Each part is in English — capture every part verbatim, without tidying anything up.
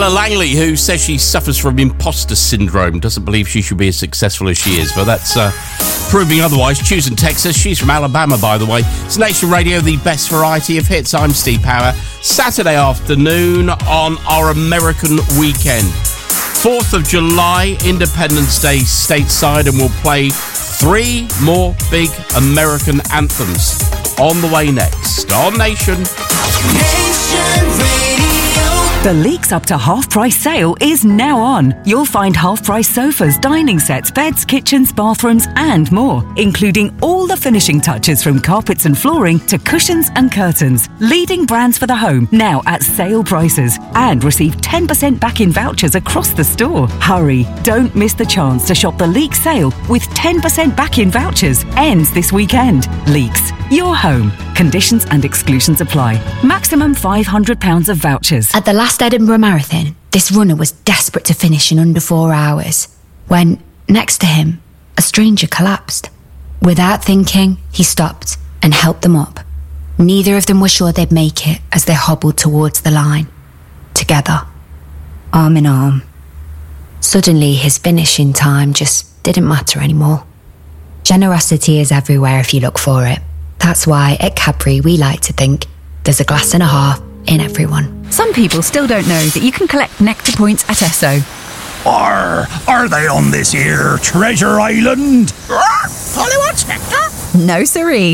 Ella Langley, who says she suffers from imposter syndrome, doesn't believe she should be as successful as she is, but that's uh, proving otherwise. Choose in Texas. She's from Alabama, by the way. It's Nation Radio, the best variety of hits. I'm Steve Power. Saturday afternoon on our American weekend. fourth of July, Independence Day stateside, and we'll play three more big American anthems on the way next on Nation. Nation Radio. The Leeks Up to Half Price sale is now on. You'll find half price sofas, dining sets, beds, kitchens, bathrooms and more, including all the finishing touches from carpets and flooring to cushions and curtains. Leading brands for the home now at sale prices, and receive ten percent back in vouchers across the store. Hurry, don't miss the chance to shop the Leeks sale with ten percent back in vouchers. Ends this weekend. Leeks, your home. Conditions and exclusions apply. Maximum five hundred pounds of vouchers. At the last Edinburgh Marathon, this runner was desperate to finish in under four hours when, next to him, a stranger collapsed. Without thinking, he stopped and helped them up. Neither of them were sure they'd make it as they hobbled towards the line. Together, arm in arm. Suddenly, his finishing time just didn't matter anymore. Generosity is everywhere if you look for it. That's why at Cadbury we like to think there's a glass and a half in everyone. Some people still don't know that you can collect Nectar points at Esso. Or are they on this here Treasure Island? Polly wants Nectar? No, siree.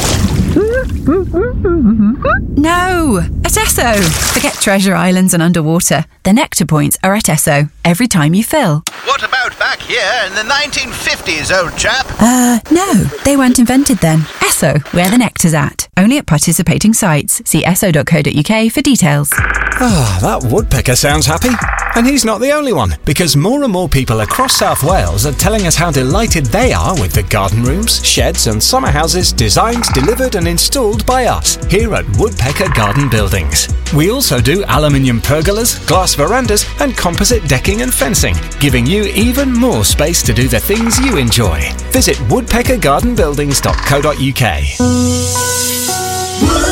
No, at Esso. Forget Treasure Islands and underwater. The Nectar points are at Esso every time you fill. What about back here in the nineteen fifties, old chap? Uh, no, they weren't invented then. Esso, where the Nectar's at. Only at participating sites. See esso dot co dot uk for details. Ah, that woodpecker sounds happy. And he's not the only one, because more and more people across South Wales are telling us how delighted they are with the garden rooms, sheds and summer houses designed, delivered and installed by us here at Woodpecker Garden Buildings. We also do aluminium pergolas, glass verandas and composite decking and fencing, giving you even more space to do the things you enjoy. Visit woodpecker garden buildings dot co dot uk.